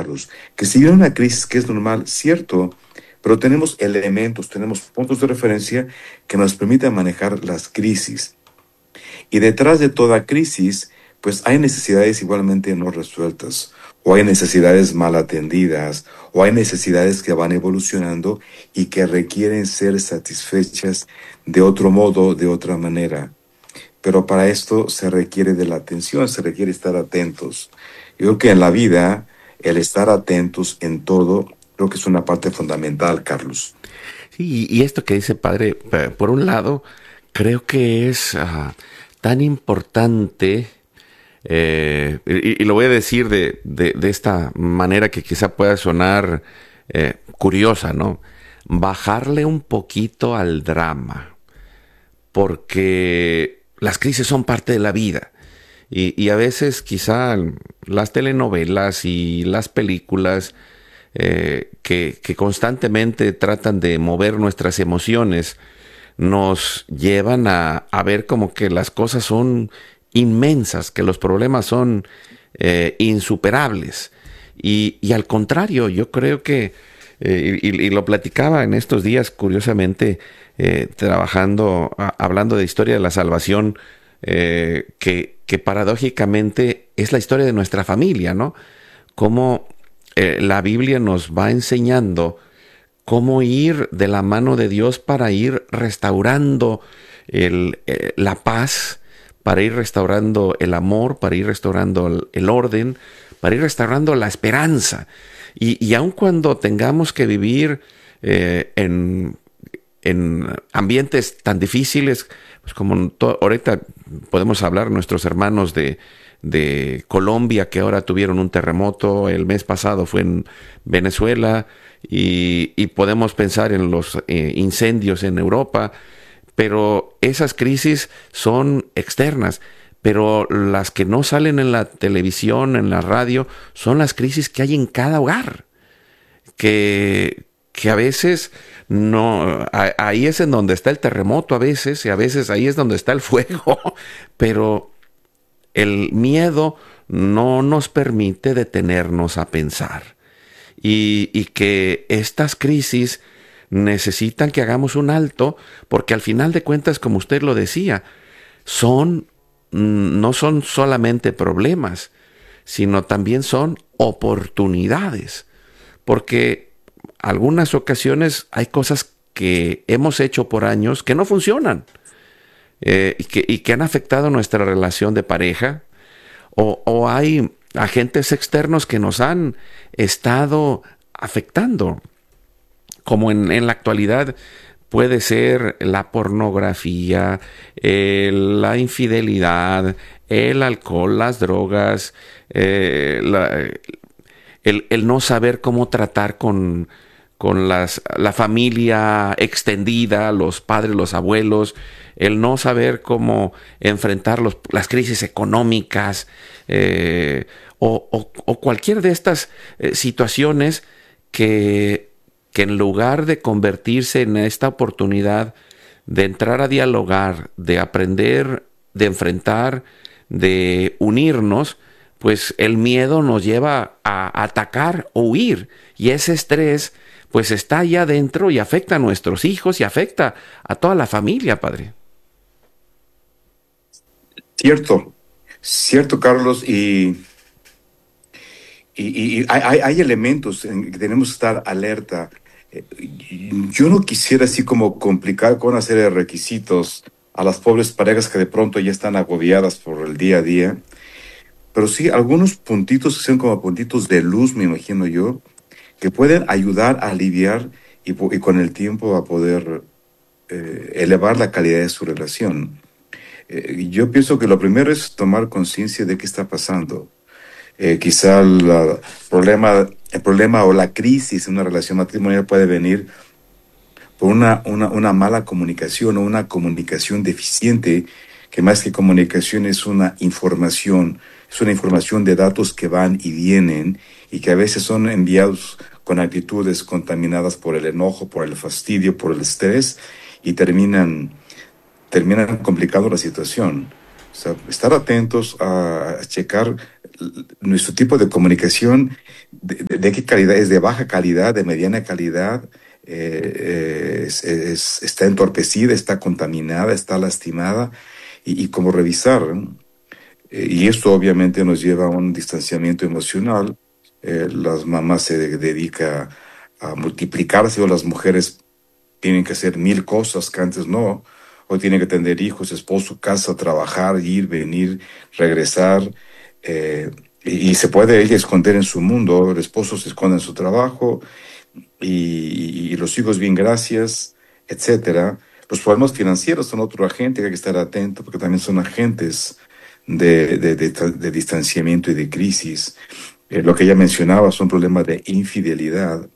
Carlos, que si viene una crisis que es normal, cierto, pero tenemos elementos, tenemos puntos de referencia que nos permiten manejar las crisis. Y detrás de toda crisis, pues hay necesidades igualmente no resueltas, o hay necesidades mal atendidas, o hay necesidades que van evolucionando y que requieren ser satisfechas de otro modo, de otra manera. Pero para esto se requiere de la atención, se requiere estar atentos. Yo creo que en la vida, el estar atentos en todo, creo que es una parte fundamental, Carlos. Sí, y esto que dice padre, por un lado, creo que es tan importante, y lo voy a decir de esta manera que quizá pueda sonar curiosa, ¿no? Bajarle un poquito al drama, porque las crisis son parte de la vida. Y a veces quizá las telenovelas y las películas que constantemente tratan de mover nuestras emociones nos llevan a ver como que las cosas son inmensas, que los problemas son insuperables. Y al contrario, yo creo que, y lo platicaba en estos días, curiosamente, trabajando, hablando de historia de la salvación, que paradójicamente es la historia de nuestra familia, ¿no? Cómo la Biblia nos va enseñando cómo ir de la mano de Dios para ir restaurando la paz, para ir restaurando el amor, para ir restaurando el orden, para ir restaurando la esperanza. Y aun cuando tengamos que vivir en ambientes tan difíciles, pues como ahorita podemos hablar nuestros hermanos de Colombia, que ahora tuvieron un terremoto, el mes pasado fue en Venezuela, y podemos pensar en los incendios en Europa, pero esas crisis son externas. Pero las que no salen en la televisión, en la radio, son las crisis que hay en cada hogar, que a veces no, ahí es en donde está el terremoto a veces, y a veces ahí es donde está el fuego, pero el miedo no nos permite detenernos a pensar. Y que estas crisis necesitan que hagamos un alto, porque al final de cuentas, como usted lo decía, no son solamente problemas, sino también son oportunidades. Porque algunas ocasiones hay cosas que hemos hecho por años que no funcionan, y que han afectado nuestra relación de pareja, o hay agentes externos que nos han estado afectando, como en la actualidad puede ser la pornografía, la infidelidad, el alcohol, las drogas, el no saber cómo tratar con la familia extendida, los padres, los abuelos, el no saber cómo enfrentar las crisis económicas, o cualquier de estas situaciones que en lugar de convertirse en esta oportunidad de entrar a dialogar, de aprender, de enfrentar, de unirnos, pues el miedo nos lleva a atacar o huir. Y ese estrés pues está allá adentro y afecta a nuestros hijos y afecta a toda la familia, padre. Cierto, cierto, Carlos, y hay elementos en que tenemos que estar alerta. Yo no quisiera así como complicar con una serie de requisitos a las pobres parejas que de pronto ya están agobiadas por el día a día, pero sí algunos puntitos que son como puntitos de luz, me imagino yo, que pueden ayudar a aliviar y con el tiempo a poder elevar la calidad de su relación. Yo pienso que lo primero es tomar conciencia de qué está pasando. Quizá el problema o la crisis en una relación matrimonial puede venir por una mala comunicación o una comunicación deficiente, que más que comunicación es una información de datos que van y vienen y que a veces son enviados con actitudes contaminadas por el enojo, por el fastidio, por el estrés y terminan complicando la situación. sea, estar atentos a checar nuestro tipo de comunicación, de qué calidad, es de baja calidad, de mediana calidad, está entorpecida, está contaminada, está lastimada, y cómo revisar, ¿no? Y esto obviamente nos lleva a un distanciamiento emocional. Las mamás dedican a multiplicarse, o las mujeres tienen que hacer mil cosas que antes no. Hoy tienen que tener hijos, esposo, casa, trabajar, ir, venir, regresar. Y se puede ella esconder en su mundo, el esposo se esconde en su trabajo, y los hijos bien, gracias, etcétera. Los problemas financieros son otro agente que hay que estar atento, porque también son agentes de distanciamiento y de crisis. Lo que ella mencionaba son problemas de infidelidad,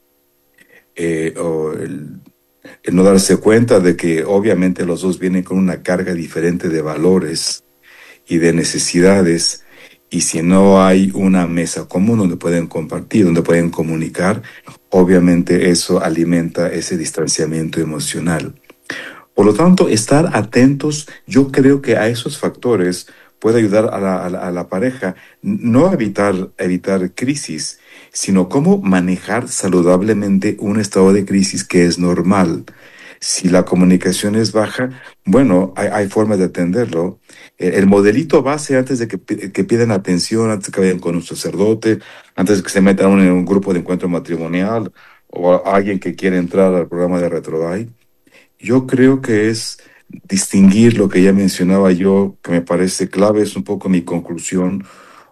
o el no darse cuenta de que obviamente los dos vienen con una carga diferente de valores y de necesidades, y si no hay una mesa común donde pueden compartir, donde pueden comunicar, obviamente eso alimenta ese distanciamiento emocional. Por lo tanto, estar atentos, yo creo que a esos factores puede ayudar a la pareja, no a evitar crisis, sino cómo manejar saludablemente un estado de crisis que es normal. Si la comunicación es baja, bueno, hay formas de atenderlo. El modelito base, antes de que pidan atención, antes de que vayan con un sacerdote, antes de que se metan en un grupo de encuentro matrimonial, o a alguien que quiere entrar al programa de Retroday, yo creo que es distinguir lo que ya mencionaba yo, que me parece clave, es un poco mi conclusión,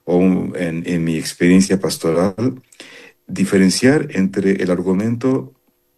en mi experiencia pastoral, diferenciar entre el argumento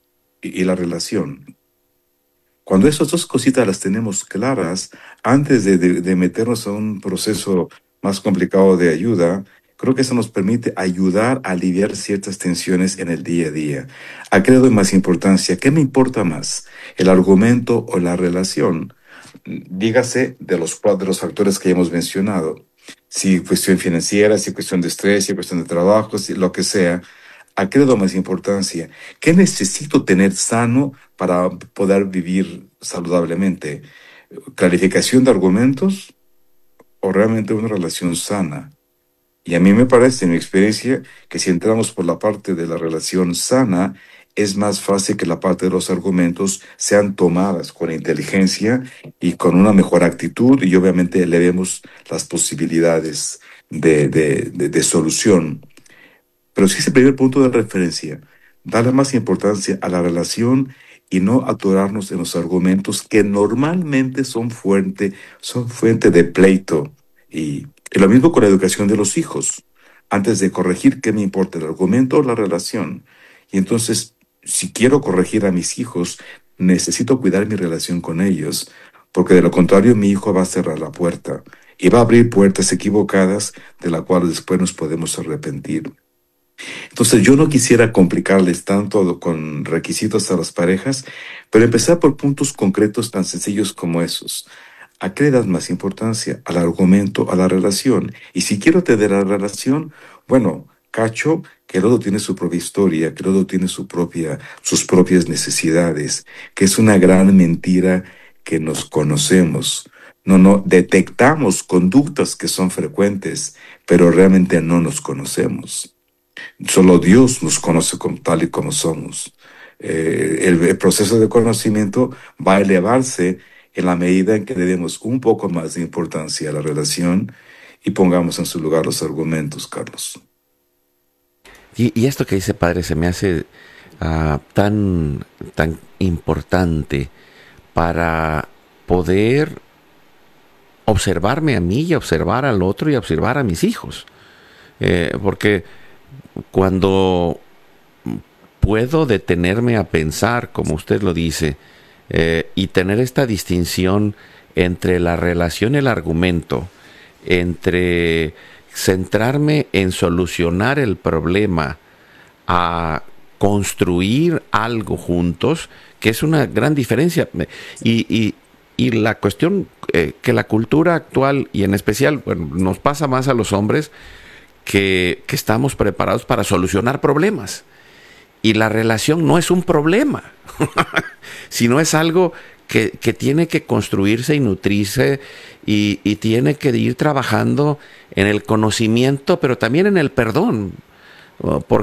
y la relación. Cuando esas dos cositas las tenemos claras, antes de meternos a un proceso más complicado de ayuda, creo que eso nos permite ayudar a aliviar ciertas tensiones en el día a día. ¿A qué le doy más importancia? ¿Qué me importa más? ¿El argumento o la relación? Dígase de los factores que ya hemos mencionado. Si cuestión financiera, si cuestión de estrés, si cuestión de trabajo, si lo que sea. ¿A qué le doy más importancia? ¿Qué necesito tener sano para poder vivir saludablemente? ¿Clarificación de argumentos o realmente una relación sana? Y a mí me parece, en mi experiencia, que si entramos por la parte de la relación sana, es más fácil que la parte de los argumentos sean tomadas con inteligencia y con una mejor actitud, y obviamente le vemos las posibilidades de solución. Pero sí es el primer punto de referencia, darle más importancia a la relación y no atorarnos en los argumentos que normalmente son fuente de pleito. Y lo mismo con la educación de los hijos. Antes de corregir, ¿qué me importa, el argumento o la relación? Y entonces, si quiero corregir a mis hijos, necesito cuidar mi relación con ellos, porque de lo contrario mi hijo va a cerrar la puerta y va a abrir puertas equivocadas de las cuales después nos podemos arrepentir. Entonces yo no quisiera complicarles tanto con requisitos a las parejas, pero empezar por puntos concretos tan sencillos como esos. ¿A qué le das más importancia? ¿Al argumento, a la relación? Y si quiero tener la relación, bueno, cacho que el otro tiene su propia historia, que el otro tiene sus propias necesidades, que es una gran mentira que nos conocemos. No, no, detectamos conductas que son frecuentes, pero realmente no nos conocemos. Solo Dios nos conoce como tal y como somos. El proceso de conocimiento va a elevarse en la medida en que le demos un poco más de importancia a la relación y pongamos en su lugar los argumentos, Carlos. Y esto que dice padre se me hace tan importante para poder observarme a mí y observar al otro y observar a mis hijos. Porque cuando puedo detenerme a pensar, como usted lo dice, y tener esta distinción entre la relación y el argumento, entre centrarme en solucionar el problema a construir algo juntos, que es una gran diferencia. Y la cuestión que la cultura actual, y en especial, bueno, nos pasa más a los hombres, que estamos preparados para solucionar problemas. Y la relación no es un problema, sino es algo que tiene que construirse y nutrirse y tiene que ir trabajando en el conocimiento, pero también en el perdón.